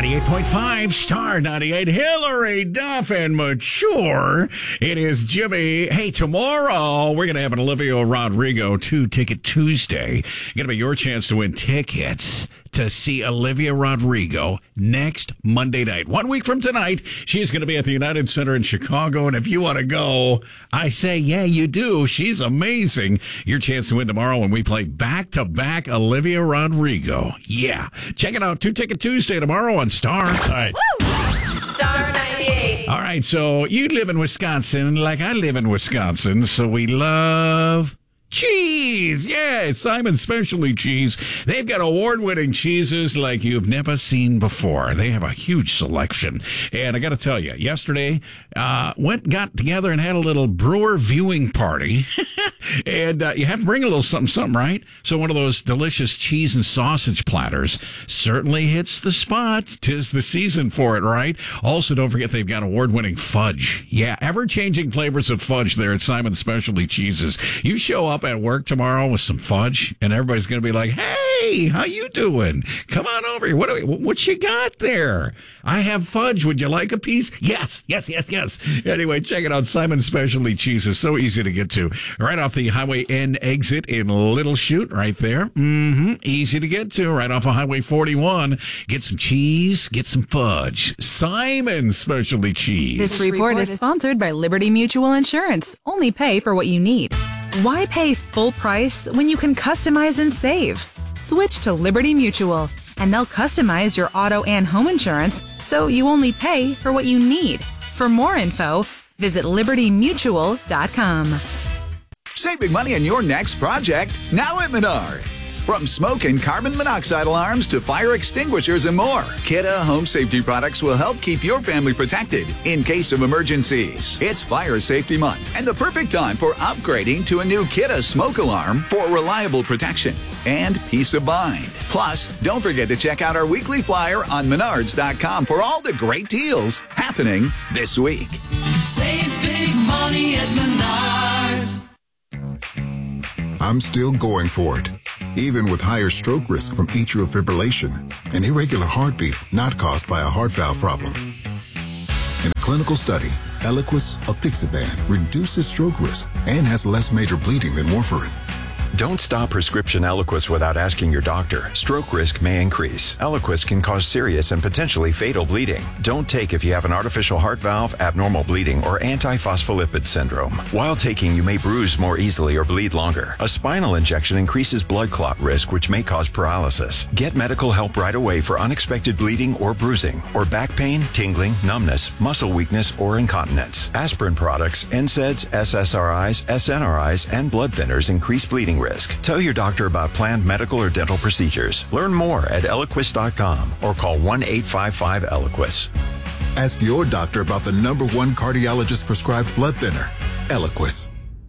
98.5 Star 98, Hillary Duff and Mature. It is Jimmy. Hey, tomorrow we're going to have an Olivia Rodrigo 2-Ticket Tuesday. Going to be your chance to win tickets to see Olivia Rodrigo next Monday night. 1 week from tonight, she's going to be at the United Center in Chicago. And if you want to go, I say, yeah, you do. She's amazing. Your chance to win tomorrow when we play back-to-back Olivia Rodrigo. Yeah. Check it out. 2-Ticket Tuesday tomorrow on Star. All right. Woo! Star 98. All right. So you live in Wisconsin like I live in Wisconsin. So we love cheese. Yeah, Simon Specialty Cheese. They've got award-winning cheeses like you've never seen before. They have a huge selection. And I got to tell you, yesterday, got together and had a little brewer viewing party. And you have to bring a little something, right? So one of those delicious cheese and sausage platters certainly hits the spot. 'Tis the season for it, right? Also, don't forget they've got award-winning fudge. Yeah, ever-changing flavors of fudge there at Simon Specialty Cheeses. You show up at work tomorrow with some fudge, and everybody's going to be like, hey, how you doing? Come on over here. What you got there? I have fudge. Would you like a piece? Yes. Anyway, check it out. Simon Specialty Cheeses. So easy to get to. Right off the Highway N exit in Little Chute, right there. Easy to get to. Right off of Highway 41. Get some cheese, get some fudge. Simon Specialty Cheese. This report is sponsored by Liberty Mutual Insurance. Only pay for what you need. Why pay full price when you can customize and save? Switch to Liberty Mutual, and they'll customize your auto and home insurance so you only pay for what you need. For more info, visit libertymutual.com. Save big money on your next project now at Menards. From smoke and carbon monoxide alarms to fire extinguishers and more, Kidde Home Safety products will help keep your family protected in case of emergencies. It's Fire Safety Month and the perfect time for upgrading to a new Kidde smoke alarm for reliable protection and peace of mind. Plus, don't forget to check out our weekly flyer on Menards.com for all the great deals happening this week. Save big money at Menards. I'm still going for it, even with higher stroke risk from atrial fibrillation, an irregular heartbeat not caused by a heart valve problem. In a clinical study, Eliquis apixaban reduces stroke risk and has less major bleeding than warfarin. Don't stop prescription Eliquis without asking your doctor. Stroke risk may increase. Eliquis can cause serious and potentially fatal bleeding. Don't take if you have an artificial heart valve, abnormal bleeding, or antiphospholipid syndrome. While taking, you may bruise more easily or bleed longer. A spinal injection increases blood clot risk, which may cause paralysis. Get medical help right away for unexpected bleeding or bruising, or back pain, tingling, numbness, muscle weakness, or incontinence. Aspirin products, NSAIDs, SSRIs, SNRIs, and blood thinners increase bleeding risk. Tell your doctor about planned medical or dental procedures. Learn more at Eliquis.com or call 1-855-ELIQUIS. Ask your doctor about the #1 cardiologist prescribed blood thinner, Eliquis.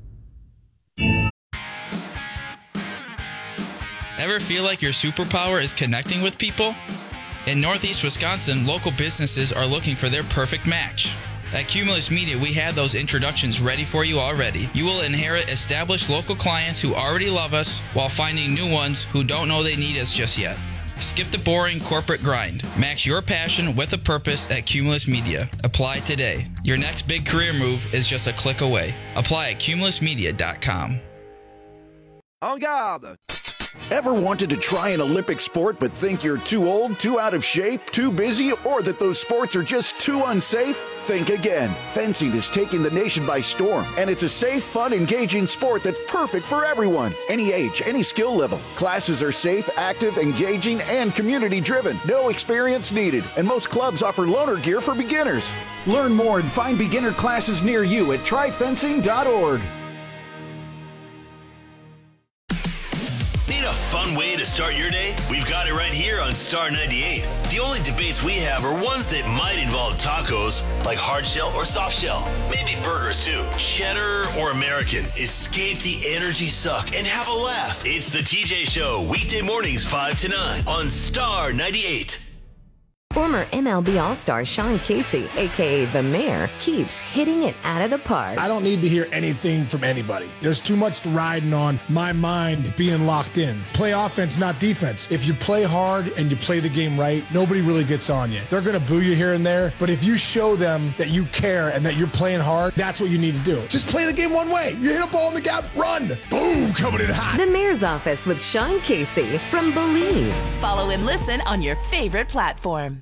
Ever feel like your superpower is connecting with people? In Northeast Wisconsin, local businesses are looking for their perfect match. At Cumulus Media, we have those introductions ready for you already. You will inherit established local clients who already love us while finding new ones who don't know they need us just yet. Skip the boring corporate grind. Match your passion with a purpose at Cumulus Media. Apply today. Your next big career move is just a click away. Apply at cumulusmedia.com. En garde! Ever wanted to try an Olympic sport but think you're too old, too out of shape, too busy, or that those sports are just too unsafe? Think again. Fencing is taking the nation by storm, and it's a safe, fun, engaging sport that's perfect for everyone. Any age, any skill level. Classes are safe, active, engaging, and community-driven. No experience needed, and most clubs offer loaner gear for beginners. Learn more and find beginner classes near you at tryfencing.org. Need a fun way to start your day? We've got it right here on Star 98. The only debates we have are ones that might involve tacos, like hard shell or soft shell. Maybe burgers too. Cheddar or American. Escape the energy suck and have a laugh. It's the TJ Show, weekday mornings 5 to 9 on Star 98. Former MLB All-Star Sean Casey, a.k.a. The Mayor, keeps hitting it out of the park. I don't need to hear anything from anybody. There's too much riding on my mind being locked in. Play offense, not defense. If you play hard and you play the game right, nobody really gets on you. They're going to boo you here and there, but if you show them that you care and that you're playing hard, that's what you need to do. Just play the game one way. You hit a ball in the gap, run. Boom, coming in hot. The Mayor's Office with Sean Casey from Believe. Follow and listen on your favorite platform.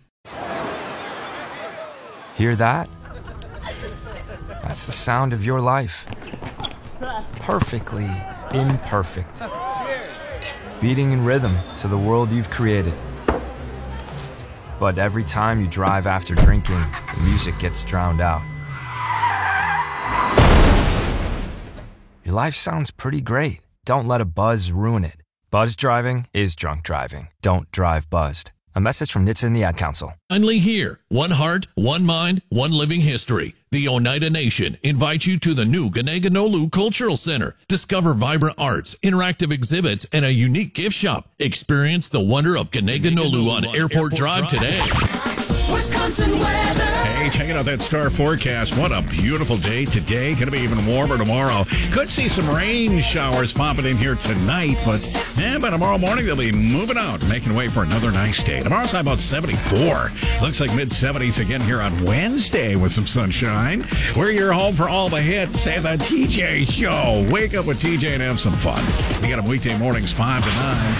Hear that? That's the sound of your life. Perfectly imperfect. Beating in rhythm to the world you've created. But every time you drive after drinking, the music gets drowned out. Your life sounds pretty great. Don't let a buzz ruin it. Buzz driving is drunk driving. Don't drive buzzed. A message from NHTSA and the Ad Council. Finally here. One heart, one mind, one living history. The Oneida Nation invites you to the new Ganeganolu Cultural Center. Discover vibrant arts, interactive exhibits, and a unique gift shop. Experience the wonder of Ganeganolu on Airport Drive today. Wisconsin weather. Hey, checking out that star forecast. What a beautiful day today. Going to be even warmer tomorrow. Could see some rain showers popping in here tonight, but by tomorrow morning they'll be moving out, making way for another nice day. Tomorrow's high about 74. Looks like mid-70s again here on Wednesday with some sunshine. We're your home for all the hits and the TJ Show. Wake up with TJ and have some fun. We got them weekday mornings 5 to 9.